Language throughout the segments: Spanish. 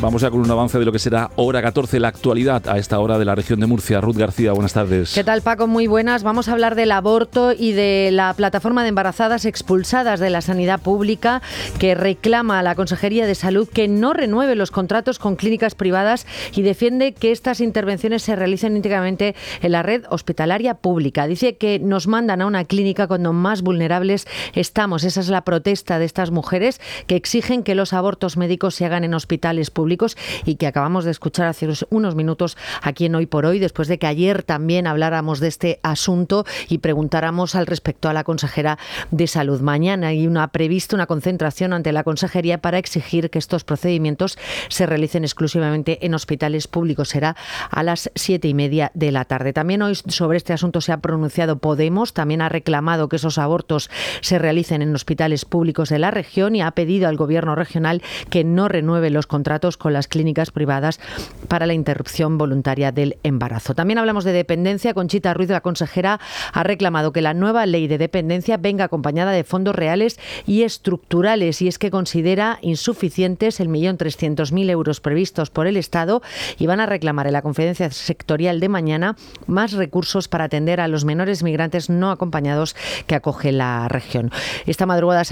Vamos ya con un avance de lo que será hora 14, la actualidad a esta hora de la región de Murcia. Ruth García, buenas tardes. ¿Qué tal, Paco? Muy buenas. Vamos a hablar del aborto y de la plataforma de embarazadas expulsadas de la sanidad pública que reclama a la Consejería de Salud que no renueve los contratos con clínicas privadas y defiende que estas intervenciones se realicen íntegramente en la red hospitalaria pública. Dice que nos mandan a una clínica cuando más vulnerables estamos. Esa es la protesta de estas mujeres que exigen que los abortos médicos se hagan en hospitales públicos y que acabamos de escuchar hace unos minutos aquí en Hoy por Hoy, después de que ayer también habláramos de este asunto y preguntáramos al respecto a la consejera de Salud. Mañana hay prevista una concentración ante la Consejería para exigir que estos procedimientos se realicen exclusivamente en hospitales públicos. Será a las 7:30 de la tarde. También hoy sobre este asunto se ha pronunciado Podemos, también ha reclamado que esos abortos se realicen en hospitales públicos de la región y ha pedido al Gobierno regional que no renueve los contratos con las clínicas privadas para la interrupción voluntaria del embarazo. También hablamos de dependencia. Conchita Ruiz, la consejera, ha reclamado que la nueva ley de dependencia venga acompañada de fondos reales y estructurales, y es que considera insuficientes el 1.300.000 euros previstos por el Estado y van a reclamar en la conferencia sectorial de mañana más recursos para atender a los menores migrantes no acompañados que acoge la región. Esta madrugada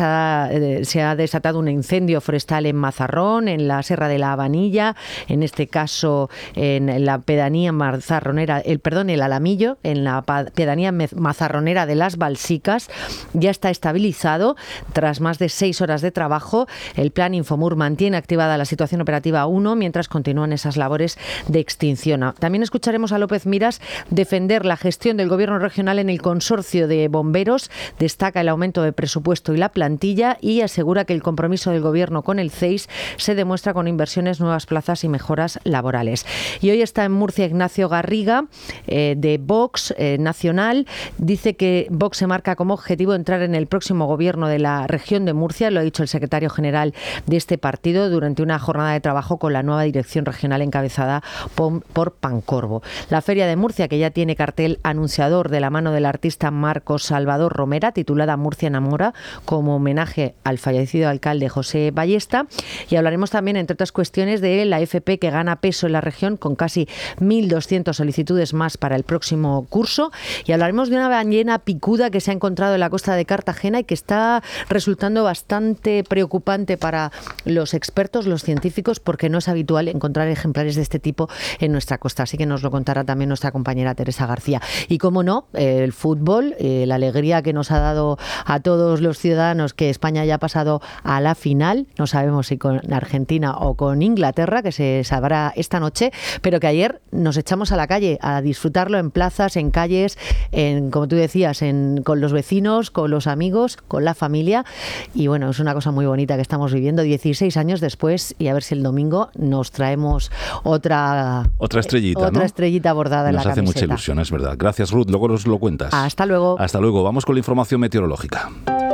se ha desatado un incendio forestal en Mazarrón, en la Sierra de la Vanilla, en este caso en la pedanía mazarronera, el Alamillo, en la pedanía mazarronera de Las Balsicas. Ya está estabilizado tras más de 6 horas de trabajo. El plan Infomur mantiene activada la situación operativa 1 mientras continúan esas labores de extinción. También escucharemos a López Miras defender la gestión del Gobierno regional en el consorcio de bomberos. Destaca el aumento de presupuesto y la plantilla y asegura que el compromiso del Gobierno con el CEIS se demuestra con inversiones, nuevas plazas y mejoras laborales. Y hoy está en Murcia Ignacio Garriga, de Vox Nacional. Dice que Vox se marca como objetivo entrar en el próximo gobierno de la región de Murcia. Lo ha dicho el secretario general de este partido durante una jornada de trabajo con la nueva dirección regional encabezada por Pancorbo. La Feria de Murcia, que ya tiene cartel anunciador de la mano del artista Marcos Salvador Romera, titulada Murcia enamora, como homenaje al fallecido alcalde José Ballesta. Y hablaremos también, entre otras cuestiones, de la FP, que gana peso en la región con casi 1.200 solicitudes más para el próximo curso. Y hablaremos de una ballena picuda que se ha encontrado en la costa de Cartagena y que está resultando bastante preocupante para los expertos, los científicos, porque no es habitual encontrar ejemplares de este tipo en nuestra costa. Así que nos lo contará también nuestra compañera Teresa García. Y cómo no, el fútbol, la alegría que nos ha dado a todos los ciudadanos que España haya pasado a la final. No sabemos si con Argentina o con Inglaterra, que se sabrá esta noche, pero que ayer nos echamos a la calle a disfrutarlo en plazas, en calles, como tú decías, con los vecinos, con los amigos, con la familia. Y bueno, es una cosa muy bonita que estamos viviendo 16 años después, y a ver si el domingo nos traemos otra estrellita, ¿no? Estrellita bordada en la camiseta. Nos hace mucha ilusión, es verdad. Gracias, Ruth. Luego nos lo cuentas. Hasta luego. Hasta luego. Vamos con la información meteorológica.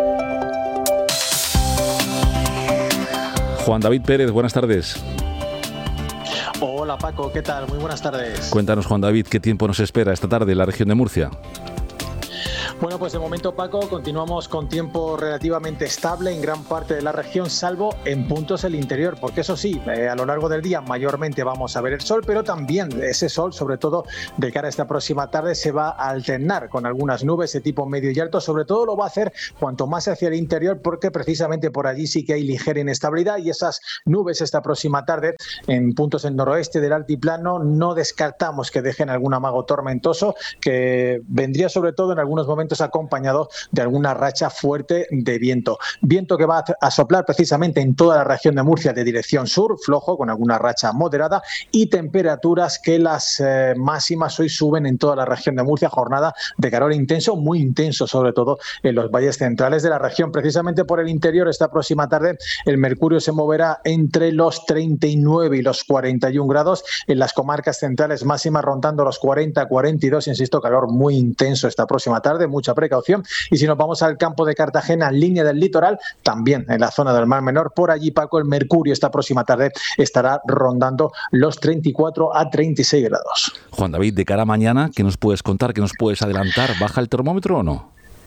Juan David Pérez, buenas tardes. Hola Paco, ¿qué tal? Muy buenas tardes. Cuéntanos, Juan David, ¿qué tiempo nos espera esta tarde en la región de Murcia? Bueno, pues de momento, Paco, continuamos con tiempo relativamente estable en gran parte de la región, salvo en puntos del interior, porque eso sí, a lo largo del día mayormente vamos a ver el sol, pero también ese sol, sobre todo de cara a esta próxima tarde, se va a alternar con algunas nubes de tipo medio y alto. Sobre todo lo va a hacer cuanto más hacia el interior, porque precisamente por allí sí que hay ligera inestabilidad, y esas nubes esta próxima tarde en puntos del noroeste del altiplano no descartamos que dejen algún amago tormentoso, que vendría sobre todo en algunos momentos acompañado de alguna racha fuerte de viento. Viento que va a soplar precisamente en toda la región de Murcia de dirección sur, flojo, con alguna racha moderada, y temperaturas que las máximas hoy suben en toda la región de Murcia. Jornada de calor intenso, muy intenso, sobre todo en los valles centrales de la región. Precisamente por el interior, esta próxima tarde, el mercurio se moverá entre los 39 y los 41 grados. En las comarcas centrales, máximas rondando los 40, 42, insisto, calor muy intenso esta próxima tarde, mucha precaución. Y si nos vamos al campo de Cartagena, línea del litoral, también en la zona del Mar Menor, por allí, Paco, el mercurio esta próxima tarde estará rondando los 34 a 36 grados. Juan David, de cara a mañana, ¿qué nos puedes contar? ¿Qué nos puedes adelantar? ¿Baja el termómetro o no?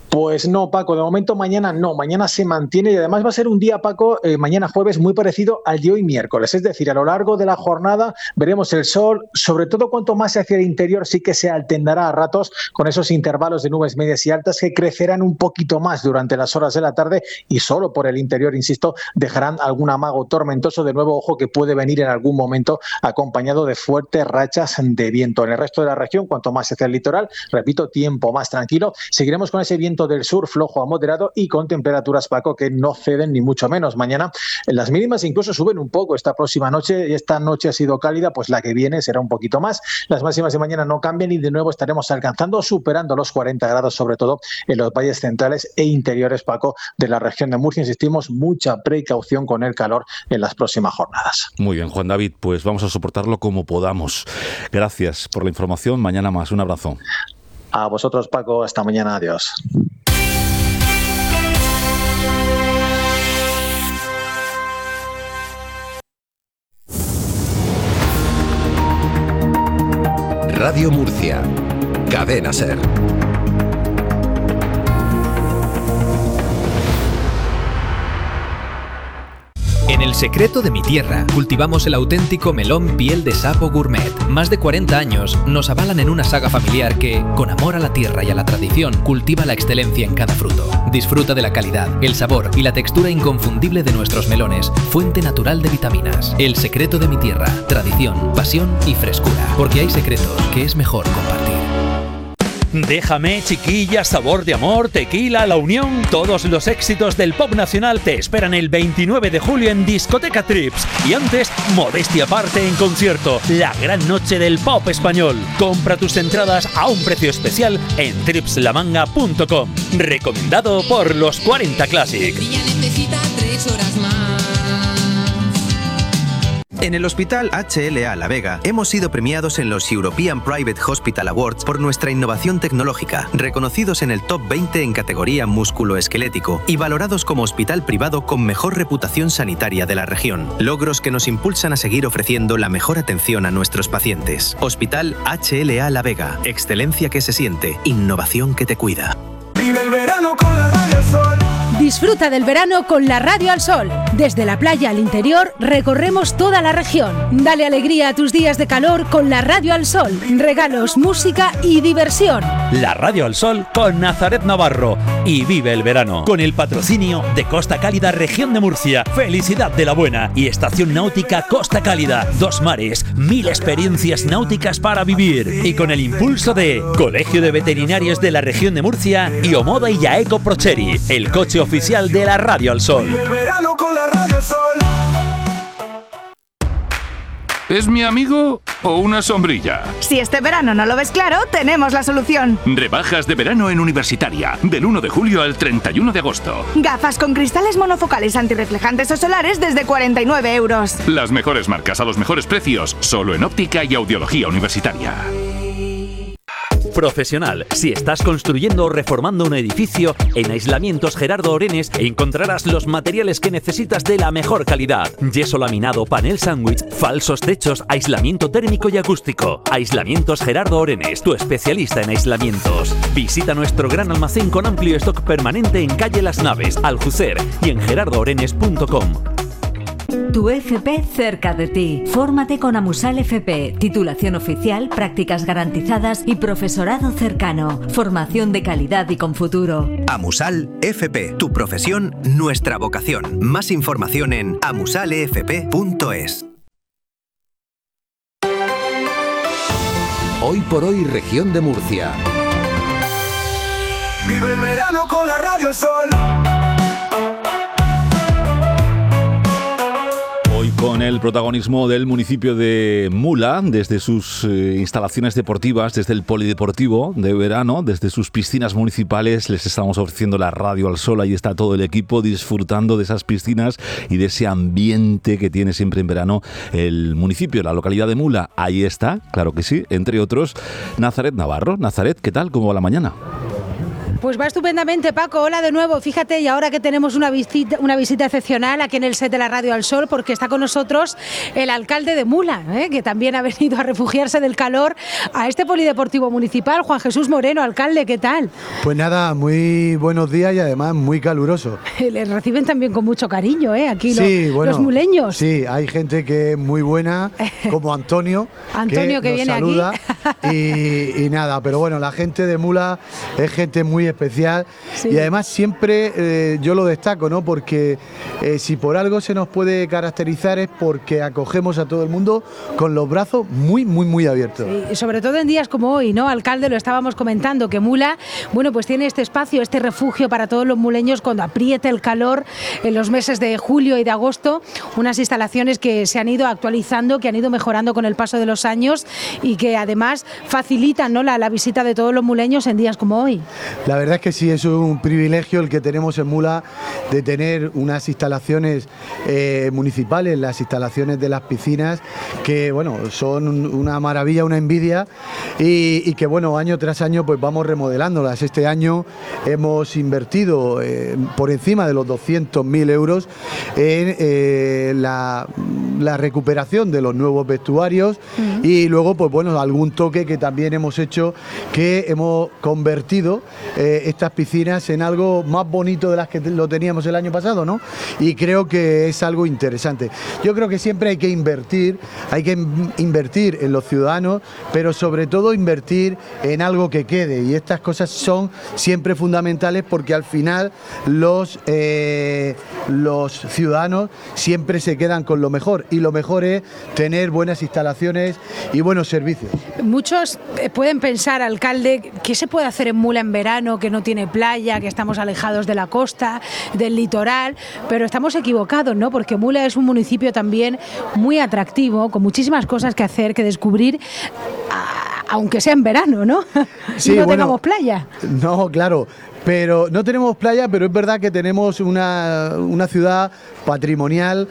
Pues no, Paco, de momento mañana no, mañana se mantiene y además va a ser un día, Paco, mañana jueves muy parecido al de hoy miércoles, es decir, a lo largo de la jornada veremos el sol, sobre todo cuanto más hacia el interior sí que se alternará a ratos con esos intervalos de nubes medias y altas que crecerán un poquito más durante las horas de la tarde y solo por el interior, insisto, dejarán algún amago tormentoso, de nuevo, ojo, que puede venir en algún momento acompañado de fuertes rachas de viento. En el resto de la región, cuanto más hacia el litoral, repito, tiempo más tranquilo, seguiremos con ese viento del sur flojo a moderado y con temperaturas, Paco, que no ceden ni mucho menos. Mañana las mínimas incluso suben un poco esta próxima noche y esta noche ha sido cálida, pues la que viene será un poquito más. Las máximas de mañana no cambian y de nuevo estaremos alcanzando, superando los 40 grados, sobre todo en los valles centrales e interiores, Paco, de la región de Murcia. Insistimos, mucha precaución con el calor en las próximas jornadas. Muy bien, Juan David, pues vamos a soportarlo como podamos. Gracias por la información. Mañana más. Un abrazo. A vosotros, Paco. Hasta mañana. Adiós. Radio Murcia. Cadena SER. En El Secreto de mi Tierra cultivamos el auténtico melón piel de sapo gourmet. Más de 40 años nos avalan en una saga familiar que, con amor a la tierra y a la tradición, cultiva la excelencia en cada fruto. Disfruta de la calidad, el sabor y la textura inconfundible de nuestros melones, fuente natural de vitaminas. El Secreto de mi Tierra, tradición, pasión y frescura. Porque hay secretos que es mejor compartir. Déjame, chiquilla, sabor de amor, tequila, la unión. Todos los éxitos del pop nacional te esperan el 29 de julio en Discoteca Trips. Y antes, modestia aparte en concierto, la gran noche del pop español. Compra tus entradas a un precio especial en tripslamanga.com. Recomendado por los 40 Classic. Ella necesita 3 horas más. En el Hospital HLA La Vega hemos sido premiados en los European Private Hospital Awards por nuestra innovación tecnológica, reconocidos en el top 20 en categoría músculo-esquelético y valorados como hospital privado con mejor reputación sanitaria de la región. Logros que nos impulsan a seguir ofreciendo la mejor atención a nuestros pacientes. Hospital HLA La Vega. Excelencia que se siente. Innovación que te cuida. Vive el verano con la Radio al Sol. Disfruta del verano con la Radio al Sol. Desde la playa al interior recorremos toda la región. Dale alegría a tus días de calor con la Radio al Sol. Regalos, música y diversión. La Radio al Sol con Nazaret Navarro. Y vive el verano con el patrocinio de Costa Cálida, Región de Murcia, Felicidad de la Buena y Estación Náutica Costa Cálida. 2 mares, 1000 experiencias náuticas para vivir. Y con el impulso de Colegio de Veterinarios de la Región de Murcia y Omoda y Yaeco Procheri, el coche oficial de la Radio al Sol. El verano con la Radio al Sol. ¿Es mi amigo o una sombrilla? Si este verano no lo ves claro, tenemos la solución. Rebajas de verano en Universitaria, del 1 de julio al 31 de agosto. Gafas con cristales monofocales antirreflejantes o solares desde 49 euros. Las mejores marcas a los mejores precios, solo en óptica y audiología universitaria. Profesional. Si estás construyendo o reformando un edificio, en Aislamientos Gerardo Orenes encontrarás los materiales que necesitas de la mejor calidad. Yeso laminado, panel sándwich, falsos techos, aislamiento térmico y acústico. Aislamientos Gerardo Orenes, tu especialista en aislamientos. Visita nuestro gran almacén con amplio stock permanente en calle Las Naves, Aljucer y en gerardoorenes.com. Tu FP cerca de ti. Fórmate con Amusal FP. Titulación oficial, prácticas garantizadas y profesorado cercano. Formación de calidad y con futuro. Amusal FP. Tu profesión, nuestra vocación. Más información en amusalefp.es. Hoy por hoy, Región de Murcia. Vive el verano con la Radio al Sol. Hoy con el protagonismo del municipio de Mula, desde sus instalaciones deportivas, desde el polideportivo de verano, desde sus piscinas municipales, les estamos ofreciendo la Radio al Sol. Ahí está todo el equipo disfrutando de esas piscinas y de ese ambiente que tiene siempre en verano el municipio, la localidad de Mula. Ahí está, claro que sí, entre otros, Nazaret Navarro. Nazaret, ¿qué tal? ¿Cómo va la mañana? Pues va estupendamente, Paco. Hola de nuevo. Fíjate, y ahora que tenemos una visita excepcional aquí en el set de la Radio al Sol, porque está con nosotros el alcalde de Mula, que también ha venido a refugiarse del calor a este polideportivo municipal. Juan Jesús Moreno, alcalde, ¿qué tal? Pues nada, muy buenos días y además muy caluroso. Les reciben también con mucho cariño, aquí sí, los muleños. Sí, hay gente que es muy buena, como Antonio, que viene saluda aquí. y nada, pero bueno, la gente de Mula es gente muy especial, sí. Y además siempre yo lo destaco, ¿no? Porque si por algo se nos puede caracterizar es porque acogemos a todo el mundo con los brazos muy abiertos. Sí, y sobre todo en días como hoy, ¿no? Alcalde, lo estábamos comentando, que Mula, bueno, pues tiene este espacio, este refugio para todos los muleños cuando apriete el calor en los meses de julio y de agosto, unas instalaciones que se han ido actualizando, que han ido mejorando con el paso de los años y que además facilitan, ¿no?, la visita de todos los muleños en días como hoy. La verdad es que sí, es un privilegio el que tenemos en Mula de tener unas instalaciones municipales, las instalaciones de las piscinas, que bueno, son una maravilla, una envidia y que bueno, año tras año pues vamos remodelándolas. Este año hemos invertido por encima de los 200.000 euros en la recuperación de los nuevos vestuarios y luego pues bueno, algún toque que también hemos hecho, que hemos convertido estas piscinas en algo más bonito de las que lo teníamos el año pasado, ¿no? Y creo que es algo interesante. Yo creo que siempre hay que invertir en los ciudadanos, pero sobre todo invertir en algo que quede, y estas cosas son siempre fundamentales porque al final los ciudadanos siempre se quedan con lo mejor, y lo mejor es tener buenas instalaciones y buenos servicios. Muchos pueden pensar, alcalde, ¿qué se puede hacer en Mula en verano, que no tiene playa, que estamos alejados de la costa, del litoral? Pero estamos equivocados, ¿no? Porque Mula es un municipio también muy atractivo, con muchísimas cosas que hacer, que descubrir, aunque sea en verano, ¿no? Sí, y no tengamos playa. No, claro. Pero no tenemos playa, pero es verdad que tenemos una ciudad patrimonial,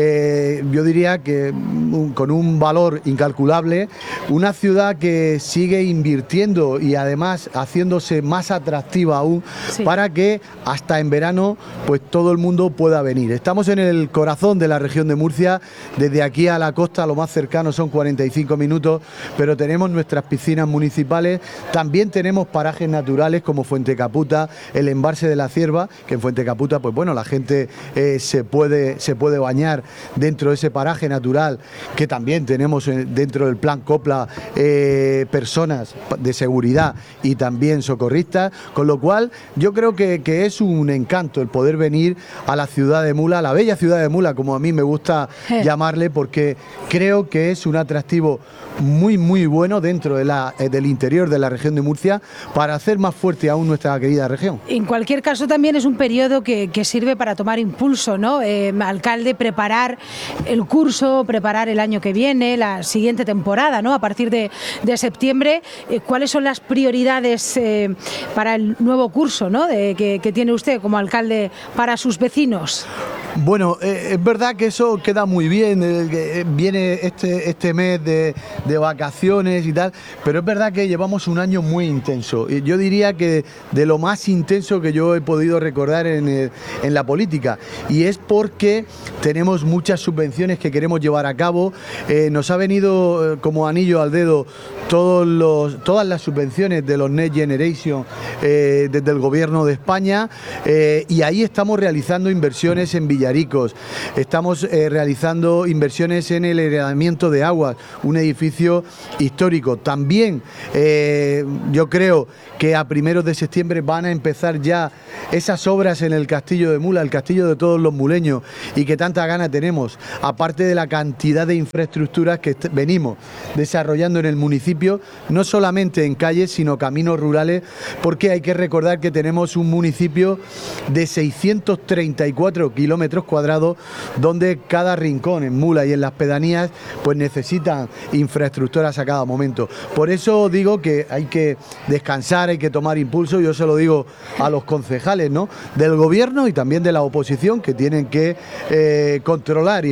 yo diría que con un valor incalculable, una ciudad que sigue invirtiendo y además haciéndose más atractiva aún, sí, para que hasta en verano pues todo el mundo pueda venir. Estamos en el corazón de la región de Murcia, desde aquí a la costa lo más cercano son 45 minutos, pero tenemos nuestras piscinas municipales, también tenemos parajes naturales como Fuente Caputa, el embalse de la Cierva, que en Fuente Caputa pues bueno, la gente se puede bañar dentro de ese paraje natural, que también tenemos dentro del plan Copla personas de seguridad y también socorristas, con lo cual yo creo que es un encanto el poder venir a la ciudad de Mula, a la bella ciudad de Mula, como a mí me gusta llamarle, porque creo que es un atractivo muy bueno dentro del interior de la región de Murcia, para hacer más fuerte aún nuestra querida región. En cualquier caso también es un periodo que sirve para tomar impulso, ¿no? Alcalde, preparar el curso, preparar el año que viene, la siguiente temporada, ¿no? A partir de septiembre, ¿cuáles son las prioridades para el nuevo curso, ¿no? que tiene usted como alcalde para sus vecinos? Bueno, es verdad que eso queda muy bien, viene este mes de vacaciones y tal, pero es verdad que llevamos un año muy intenso, y yo diría que de lo más intenso que yo he podido recordar en la política, y es porque tenemos muchas subvenciones que queremos llevar a cabo, nos ha venido como anillo al dedo todas las subvenciones de los Next Generation desde el gobierno de España, y ahí estamos realizando inversiones en Villaricos, estamos realizando inversiones en el heredamiento de aguas, un edificio histórico. También yo creo que a primeros de septiembre van a empezar ya esas obras en el Castillo de Mula, el castillo de todos los muleños, y que tanta gana tenemos, aparte de la cantidad de infraestructuras que venimos desarrollando en el municipio, no solamente en calles, sino caminos rurales, porque hay que recordar que tenemos un municipio de 634 kilómetros metros cuadrados, donde cada rincón en Mula y en las pedanías pues necesitan infraestructuras a cada momento. Por eso digo que hay que descansar, hay que tomar impulso. Yo se lo digo a los concejales, ¿no?, del gobierno y también de la oposición, que tienen que controlar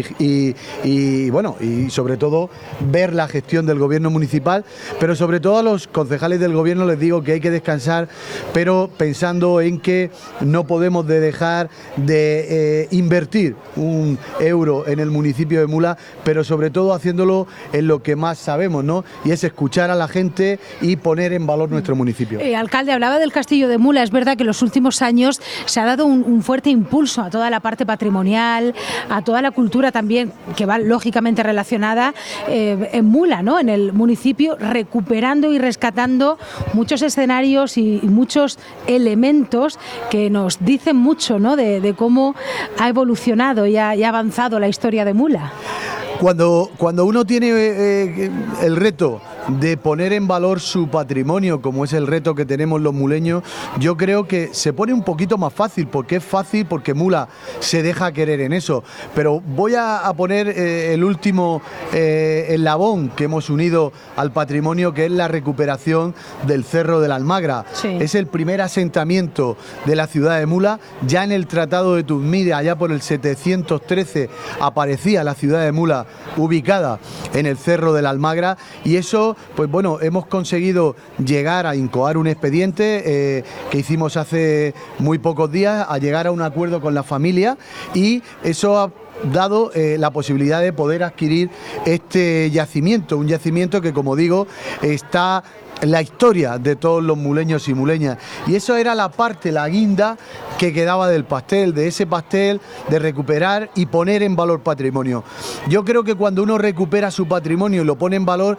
y bueno, y sobre todo ver la gestión del gobierno municipal, pero sobre todo a los concejales del gobierno les digo que hay que descansar, pero pensando en que no podemos dejar de invertir un euro en el municipio de Mula, pero sobre todo haciéndolo en lo que más sabemos, ¿no?, y es escuchar a la gente y poner en valor nuestro municipio. Alcalde, hablaba del castillo de Mula. Es verdad que en los últimos años se ha dado un fuerte impulso a toda la parte patrimonial, a toda la cultura también, que va lógicamente relacionada en Mula, ¿no?, en el municipio, recuperando y rescatando muchos escenarios y muchos elementos que nos dicen mucho, ¿no?, de cómo ha evolucionado y ha avanzado la historia de Mula. Cuando uno tiene el reto de poner en valor su patrimonio, como es el reto que tenemos los muleños, yo creo que se pone un poquito más fácil, porque es fácil, porque Mula se deja querer en eso. Pero voy a poner el último eslabón que hemos unido al patrimonio, que es la recuperación del Cerro de la Almagra. Sí. Es el primer asentamiento de la ciudad de Mula. Ya en el Tratado de Tuzmide, allá por el 713, aparecía la ciudad de Mula ubicada en el Cerro de la Almagra, y eso, pues bueno, hemos conseguido llegar a incoar un expediente que hicimos hace muy pocos días, a llegar a un acuerdo con la familia, y eso ha dado la posibilidad de poder adquirir este yacimiento, un yacimiento que, como digo, está la historia de todos los muleños y muleñas, y eso era la parte, la guinda que quedaba del pastel, de ese pastel de recuperar y poner en valor patrimonio. Yo creo que cuando uno recupera su patrimonio y lo pone en valor,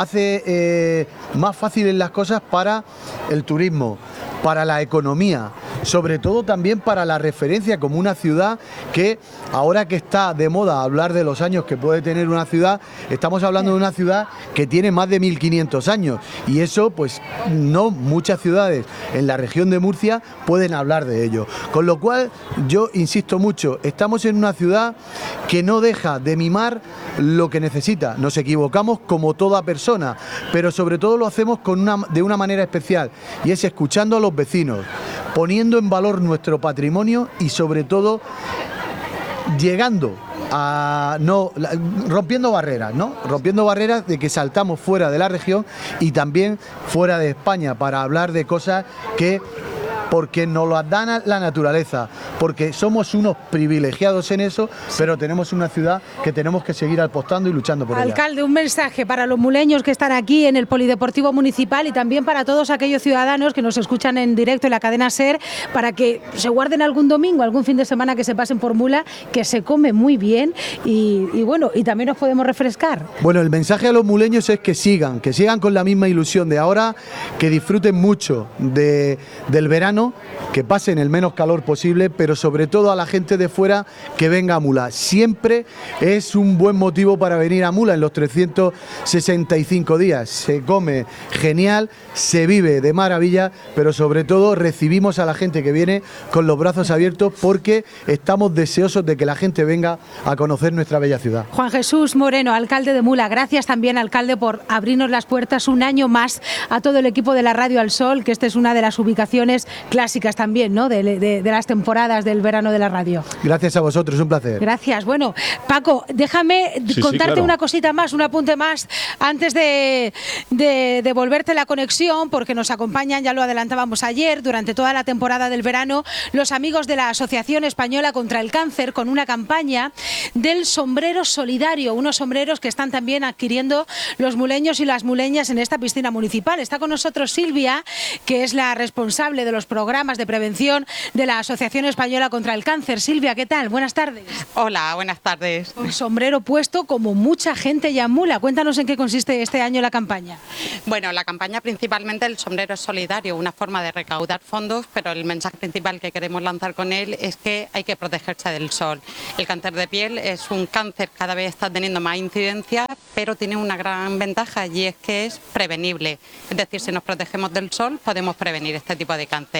hace más fáciles las cosas para el turismo, para la economía, sobre todo también para la referencia como una ciudad que, ahora que está de moda hablar de los años que puede tener una ciudad, estamos hablando de una ciudad que tiene más de 1500 años, y eso pues no muchas ciudades en la región de Murcia pueden hablar de ello. Con lo cual yo insisto mucho, estamos en una ciudad que no deja de mimar lo que necesita. Nos equivocamos como toda persona, pero sobre todo lo hacemos de una manera especial, y es escuchando a los vecinos, poniendo en valor nuestro patrimonio y sobre todo llegando a rompiendo barreras, ¿no? Rompiendo barreras de que saltamos fuera de la región y también fuera de España para hablar de cosas que, porque nos lo da la naturaleza, porque somos unos privilegiados en eso, pero tenemos una ciudad que tenemos que seguir apostando y luchando por ella. Alcalde, un mensaje para los muleños que están aquí en el Polideportivo Municipal y también para todos aquellos ciudadanos que nos escuchan en directo en la cadena SER, para que se guarden algún domingo, algún fin de semana, que se pasen por Mula, que se come muy bien y bueno, y también nos podemos refrescar. Bueno, el mensaje a los muleños es que sigan con la misma ilusión de ahora, que disfruten mucho del verano, que pasen el menos calor posible, pero sobre todo a la gente de fuera que venga a Mula. Siempre es un buen motivo para venir a Mula en los 365 días. Se come genial, se vive de maravilla, pero sobre todo recibimos a la gente que viene con los brazos abiertos, porque estamos deseosos de que la gente venga a conocer nuestra bella ciudad. Juan Jesús Moreno, alcalde de Mula, gracias también, alcalde, por abrirnos las puertas un año más a todo el equipo de la Radio Al Sol, que esta es una de las ubicaciones clásicas también, ¿no?, de las temporadas del verano de la radio. Gracias a vosotros, un placer. Gracias. Bueno, Paco, déjame contarte claro, una cosita más, un apunte más, antes de devolverte la conexión, porque nos acompañan, ya lo adelantábamos ayer, durante toda la temporada del verano, los amigos de la Asociación Española contra el Cáncer, con una campaña del sombrero solidario, unos sombreros que están también adquiriendo los muleños y las muleñas en esta piscina municipal. Está con nosotros Silvia, que es la responsable de los programas de prevención de la Asociación Española contra el Cáncer. Silvia, ¿qué tal? Buenas tardes. Hola, buenas tardes. Un sombrero puesto como mucha gente ya en Mula. Cuéntanos en qué consiste este año la campaña. Bueno, la campaña principalmente, el sombrero es solidario, una forma de recaudar fondos, pero el mensaje principal que queremos lanzar con él es que hay que protegerse del sol. El cáncer de piel es un cáncer, cada vez está teniendo más incidencia, pero tiene una gran ventaja, y es que es prevenible. Es decir, si nos protegemos del sol podemos prevenir este tipo de cáncer.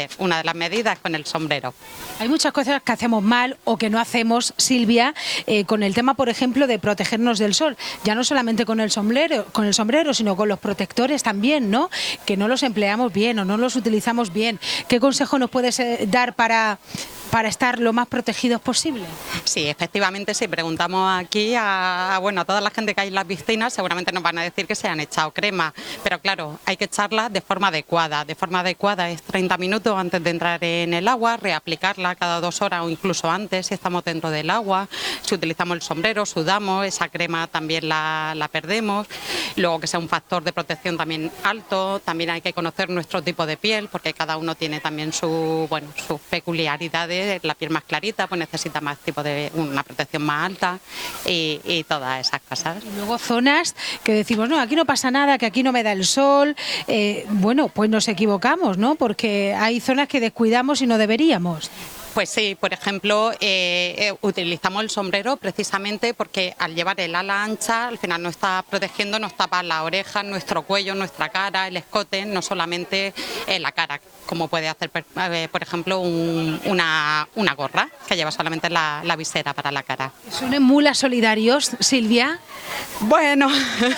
una de las medidas con el sombrero. Hay muchas cosas que hacemos mal o que no hacemos, Silvia, con el tema, por ejemplo, de protegernos del sol. Ya no solamente con el sombrero, sino con los protectores también, ¿no? Que no los empleamos bien o no los utilizamos bien. ¿Qué consejo nos puedes dar para estar lo más protegidos posible? Sí, efectivamente, si preguntamos aquí a toda la gente que hay en las piscinas, seguramente nos van a decir que se han echado crema, pero claro, hay que echarla de forma adecuada. De forma adecuada es 30 minutos antes de entrar en el agua, reaplicarla cada 2 horas o incluso antes si estamos dentro del agua. Si utilizamos el sombrero, sudamos, esa crema también la perdemos. Luego que sea un factor de protección también alto, también hay que conocer nuestro tipo de piel, porque cada uno tiene también sus peculiaridades. La piel más clarita pues necesita más tipo de una protección más alta y todas esas cosas. Y luego zonas que decimos, no, aquí no pasa nada, que aquí no me da el sol. Pues nos equivocamos, ¿no? Porque hay zonas que descuidamos y no deberíamos. Pues sí, por ejemplo, utilizamos el sombrero precisamente porque al llevar el ala ancha, al final nos está protegiendo, nos tapa las orejas, nuestro cuello, nuestra cara, el escote, no solamente la cara, como puede hacer, por ejemplo, una gorra que lleva solamente la visera para la cara. ¿Son mulas solidarios, Silvia? Bueno,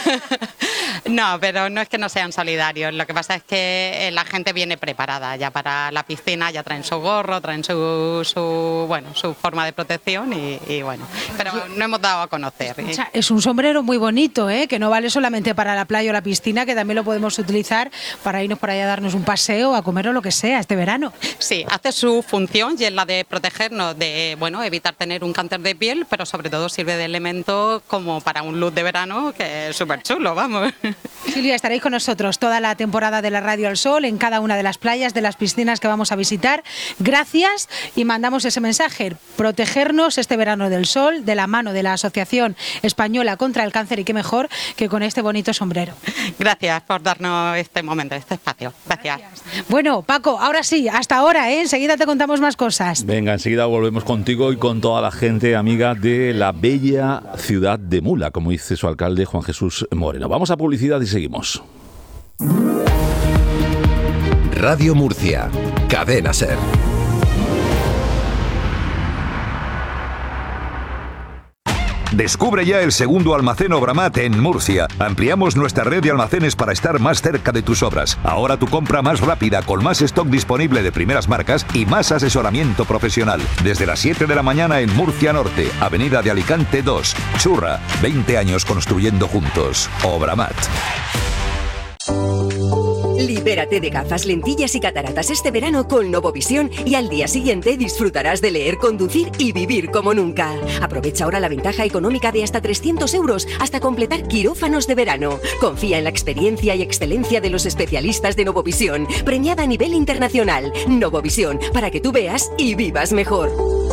no, pero no es que no sean solidarios, lo que pasa es que la gente viene preparada ya para la piscina, ya traen su gorro, traen su forma de protección y bueno, pero no hemos dado a conocer. Es un sombrero muy bonito, que no vale solamente para la playa o la piscina, que también lo podemos utilizar para irnos por allá a darnos un paseo, a comer o lo que sea este verano. Sí, hace su función y es la de protegernos, de evitar tener un cáncer de piel, pero sobre todo sirve de elemento como para un look de verano que es súper chulo, vamos. Silvia, estaréis con nosotros toda la temporada de la Radio al Sol en cada una de las playas, de las piscinas que vamos a visitar. Gracias y mandamos ese mensaje, protegernos este verano del sol de la mano de la Asociación Española contra el Cáncer y qué mejor que con este bonito sombrero. Gracias por darnos este momento, este espacio. Gracias. Bueno, Paco, ahora sí, hasta ahora, enseguida te contamos más cosas. Venga, enseguida volvemos contigo y con toda la gente amiga de la bella ciudad de Mula, como dice su alcalde Juan Jesús Moreno. Vamos a publicidad y seguimos. Radio Murcia, Cadena SER. Descubre ya el segundo almacén Obramat en Murcia. Ampliamos nuestra red de almacenes para estar más cerca de tus obras. Ahora tu compra más rápida, con más stock disponible de primeras marcas y más asesoramiento profesional. Desde las 7 de la mañana en Murcia Norte, Avenida de Alicante 2. Churra, 20 años construyendo juntos. Obramat. Libérate de gafas, lentillas y cataratas este verano con Novovisión y al día siguiente disfrutarás de leer, conducir y vivir como nunca. Aprovecha ahora la ventaja económica de hasta 300 euros hasta completar quirófanos de verano. Confía en la experiencia y excelencia de los especialistas de Novovisión, premiada a nivel internacional. Novovisión, para que tú veas y vivas mejor.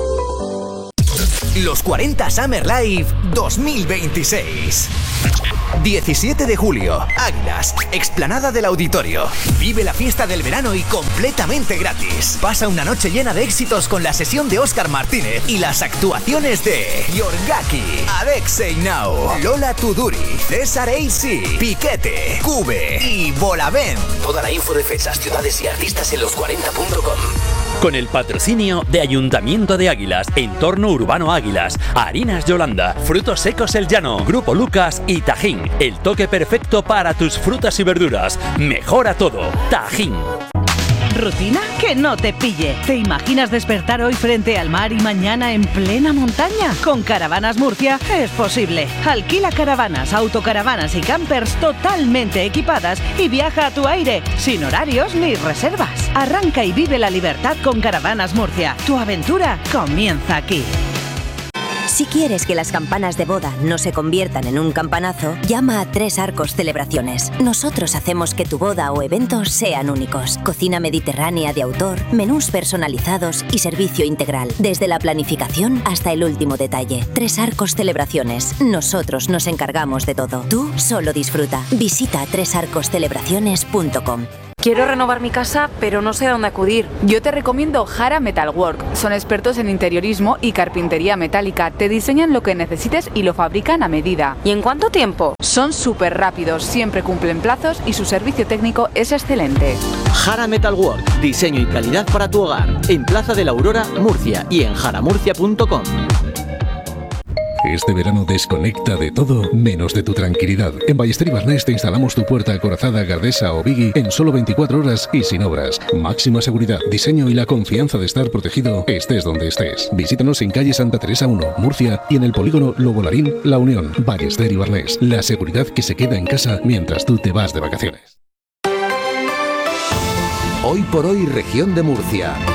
Los 40 Summer Live 2026. 17 de julio, Águilas, explanada del Auditorio. Vive la fiesta del verano y completamente gratis. Pasa una noche llena de éxitos con la sesión de Óscar Martínez y las actuaciones de Yorgaki, Alexei Now, Lola Tuduri, César AC, Piquete, Cube y Bolavent. Toda la info de fechas, ciudades y artistas en los40.com. Con el patrocinio de Ayuntamiento de Águilas, Entorno Urbano Águilas, Harinas Yolanda, Frutos Secos El Llano, Grupo Lucas y Tajín. El toque perfecto para tus frutas y verduras. Mejora todo. Tajín. ¿Rutina? Que no te pille. ¿Te imaginas despertar hoy frente al mar y mañana en plena montaña? Con Caravanas Murcia es posible. Alquila caravanas, autocaravanas y campers totalmente equipadas y viaja a tu aire, sin horarios ni reservas. Arranca y vive la libertad con Caravanas Murcia. Tu aventura comienza aquí. Si quieres que las campanas de boda no se conviertan en un campanazo, llama a Tres Arcos Celebraciones. Nosotros hacemos que tu boda o eventos sean únicos. Cocina mediterránea de autor, menús personalizados y servicio integral. Desde la planificación hasta el último detalle. Tres Arcos Celebraciones. Nosotros nos encargamos de todo. Tú solo disfruta. Visita tresarcoscelebraciones.com. Quiero renovar mi casa, pero no sé a dónde acudir. Yo te recomiendo Jara Metalwork. Son expertos en interiorismo y carpintería metálica. Te diseñan lo que necesites y lo fabrican a medida. ¿Y en cuánto tiempo? Son súper rápidos, siempre cumplen plazos y su servicio técnico es excelente. Jara Metalwork, diseño y calidad para tu hogar. En Plaza de la Aurora, Murcia y en jaramurcia.com. Este verano desconecta de todo menos de tu tranquilidad. En Ballester y Barnés te instalamos tu puerta acorazada, Gardesa o Biggie en solo 24 horas y sin obras. Máxima seguridad, diseño y la confianza de estar protegido estés donde estés. Visítanos en calle Santa Teresa 1, Murcia, y en el polígono Lobo Larín, La Unión. Ballester y Barnés, la seguridad que se queda en casa mientras tú te vas de vacaciones. Hoy por hoy, región de Murcia.